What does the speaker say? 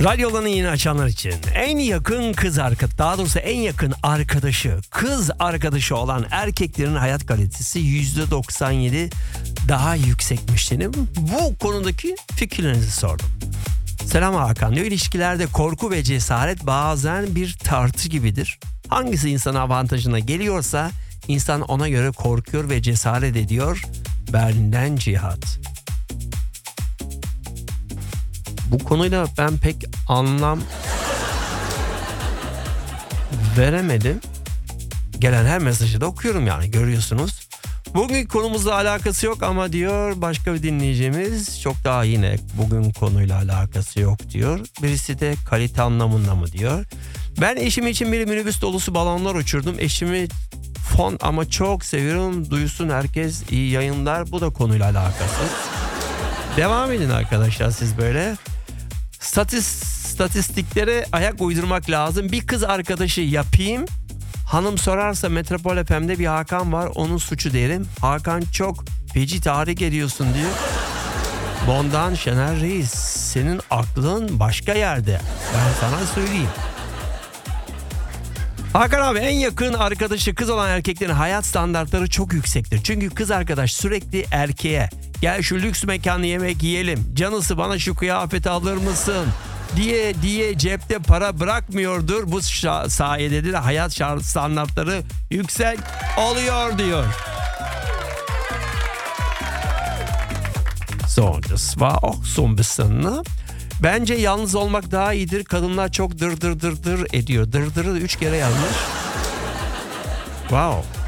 Radyolarını yeni açanlar için en yakın daha doğrusu en yakın arkadaşı, kız arkadaşı olan erkeklerin hayat kalitesi %97 daha yüksekmiş benim. Bu konudaki fikirlerinizi sordum. Selam Hakan diyor, ilişkilerde korku ve cesaret bazen bir tartı gibidir. Hangisi insana avantajına geliyorsa insan ona göre korkuyor ve cesaret ediyor. Berlin'den Cihat. Bu konuyla ben pek anlam veremedim. Gelen her mesajı da okuyorum, yani görüyorsunuz. Bugün konumuzla alakası yok ama diyor başka bir dinleyicimiz, çok daha yine bugün konuyla alakası yok diyor. Birisi de kalite anlamında mı diyor. Ben eşim için bir minibüs dolusu balonlar uçurdum. Eşimi fon ama çok seviyorum. Duysun herkes, iyi yayınlar. Bu da konuyla alakası. Devam edin arkadaşlar siz böyle. Statistiklere ayak uydurmak lazım. Bir kız arkadaşı yapayım. Hanım sorarsa Metropol FM'de bir Hakan var, onun suçu derim. Hakan çok feci tahrik ediyorsun diyor. Bondan Şener Reis, senin aklın başka yerde. Ben sana söyleyeyim. Hakan abi, en yakın arkadaşı kız olan erkeklerin hayat standartları çok yüksektir. Çünkü kız arkadaş sürekli erkeğe gel şu lüks mekanı yemek yiyelim, canısı bana şu kıyafeti alır mısın diye cepte para bırakmıyordur. Bu sayede de hayat standartları yüksek oluyor diyor. So, das war auch so ein bisschen, ne? Bence yalnız olmak daha iyidir. Kadınlar çok dır ediyor. Dırdırı 3 kere yazmış. Wow.